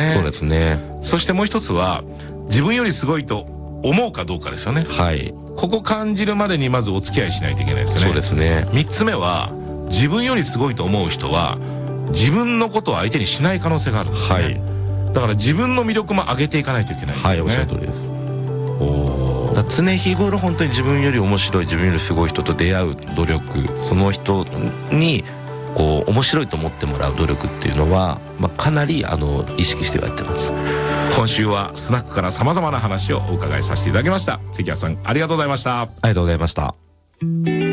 そうですね。 そしてもう一つは自分よりすごいと思うかどうかですよね。 はい。 ここ感じるまでにまずお付き合いしないといけないですよね。 そうですね。 3つ目は自分よりすごいと思う人は自分のことを相手にしない可能性があるんですね。 はい。 だから自分の魅力も上げていかないといけないんですよね。 はい、おっしゃる通りです。 おだから常日頃本当に自分より面白い、自分よりすごい人と出会う努力、その人にこう面白いと思ってもらう努力っていうのは、かなり意識してやってます。 今週はスナックから様々な話をお伺いさせていただきました。関谷さん、ありがとうございました。 ありがとうございました。